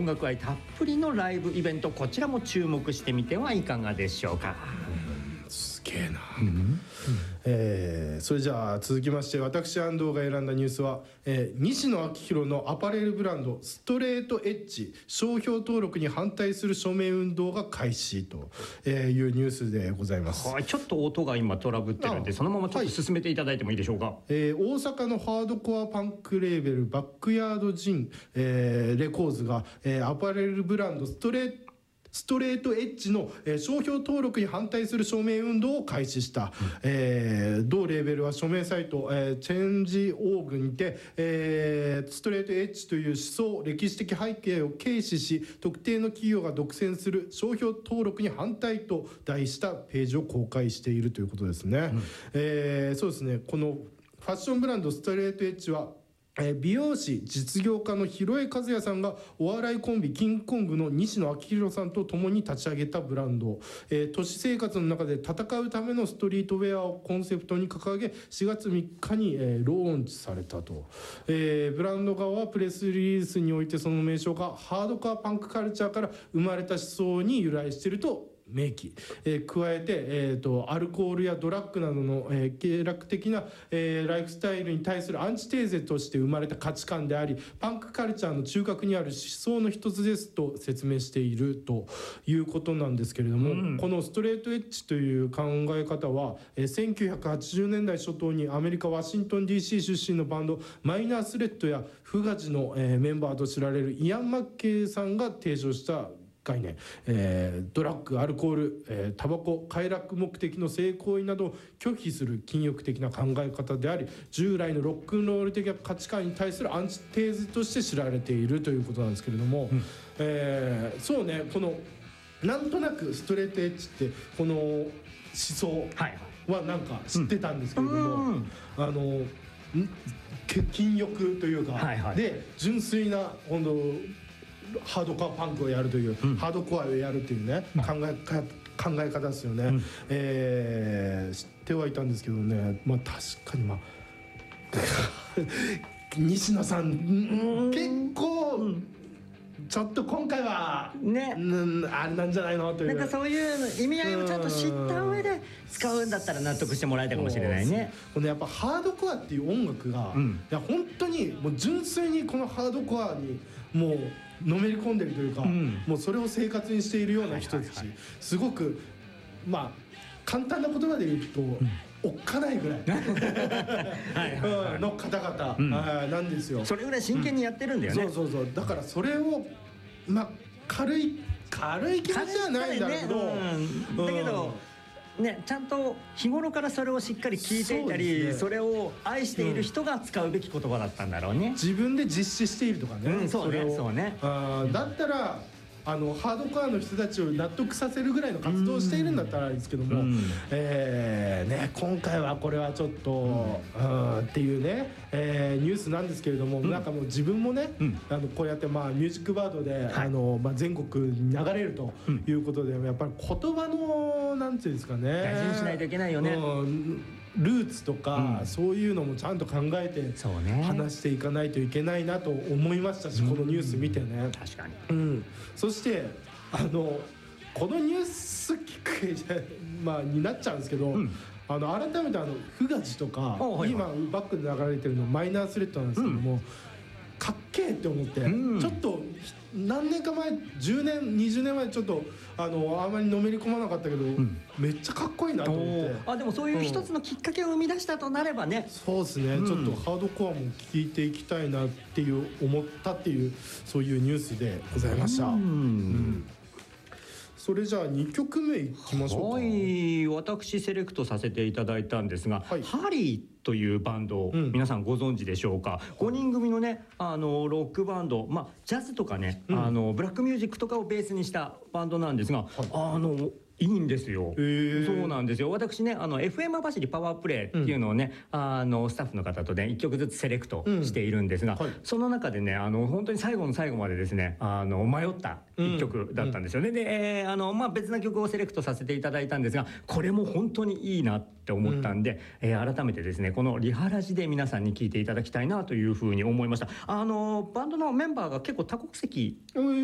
楽愛たっぷりのライブイベント、こちらも注目してみてはいかがでしょうか。 すげえな。それじゃあ続きまして、私安藤が選んだニュースは、西野昭弘のアパレルブランドストレートエッジ商標登録に反対する署名運動が開始というニュースでございます。 はい、ちょっと音が今トラブってるんで、そのままちょっと進めていただいてもいいでしょうか。 大阪のハードコアパンクレーベルバックヤードジン、レコーズが、アパレルブランドストレートエッジの、商標登録に反対する署名運動を開始した、同レーベルは署名サイト、チェンジオーグにて、ストレートエッジという思想歴史的背景を軽視し特定の企業が独占する商標登録に反対と題したページを公開しているということですね。そうですね、このファッションブランドストレートエッジは美容師実業家の広江和也さんがお笑いコンビキングコングの西野昭弘さんと共に立ち上げたブランド、都市生活の中で戦うためのストリートウェアをコンセプトに掲げ4月3日に、ローンチされたと、ブランド側はプレスリリースにおいてその名称がハードコアパンクカルチャーから生まれた思想に由来していると明記、加えて、アルコールやドラッグなどの、経絡的な、ライフスタイルに対するアンチテーゼとして生まれた価値観でありパンクカルチャーの中核にある思想の一つですと説明しているということなんですけれども、このストレートエッジという考え方は、1980年代初頭にアメリカワシントン DC 出身のバンドマイナースレッドやフガジの、メンバーと知られるイアン・マッケイさんが提唱した概念、ドラッグ、アルコール、タバコ、快楽目的の性行為などを拒否する禁欲的な考え方であり従来のロックンロール的な価値観に対するアンチテーゼとして知られているということなんですけれども、そうね、このなんとなくストレートエッジってこの思想はなんか知ってたんですけれども、禁欲というか、で純粋な本当ハードコアパンクをやるという、ハードコアをやるというね、考え方ですよね。知ってはいたんですけどね、まあ確かに西野さん、結構ちょっと今回はね、あれなんじゃないのという、 なんかそういう意味合いをちゃんと知った上で使うんだったら納得してもらえたかもしれないね。 このやっぱハードコアっていう音楽が、いや本当にもう純粋にこのハードコアにもうのめり込んでるというか、もうそれを生活にしているような人たち、すごくまあ簡単な言葉で言うと、おっかないぐらいの方々なんですよ。 それぐらい真剣にやってるんだよね。 そうだからそれをまあ軽い気持ちはないんだけど、 だけどね、ちゃんと日頃からそれをしっかり聞いていたり、それを愛している人が使うべき言葉だったんだろうね。 自分で実施しているとかね、 そうね。 だったらハードコアの人たちを納得させるぐらいの活動をしているんだったらいいですけども、今回はこれはちょっとっていうね、ニュースなんですけれども、なんかもう自分もね、こうやってミュージックバードで全国に流れるということで、やっぱり言葉のなんていうんですかね、 大事にしないといけないよね。 ルーツとか、そういうのもちゃんと考えて話していかないといけないなと思いましたし、このニュース見てね。 確かに。 そしてこのニュース聞くになっちゃうんですけど、改めてフガジとか今バックで流れてるのマイナースレッドなんですけども、かっけえって思って、ちょっと何年か前、10年20年前ちょっとあまりのめり込まなかったけど、めっちゃかっこいいなと思って。 でもそういう一つのきっかけを生み出したとなればね、 そうですね、ちょっとハードコアも聞いていきたいなっていう思ったっていう、そういうニュースでございました。それじゃあ2曲目いきましょうか。 私セレクトさせていただいたんですが、ハリーというバンドを皆さんご存知でしょうか。5人組のねロックバンド、ジャズとかね、ブラックミュージックとかをベースにしたバンドなんですが、いいんですよ。そうなんですよ。私ねFM 網走パワープレイっていうのをね、スタッフの方とね1曲ずつセレクトしているんですが、その中でね本当に最後の最後までですね迷った1曲だったんですよね。で別な曲をセレクトさせていただいたんですが、これも本当にいいなって思ったんで、改めてですねこのリハラジで皆さんに聴いていただきたいなというふうに思いました。バンドのメンバーが結構多国籍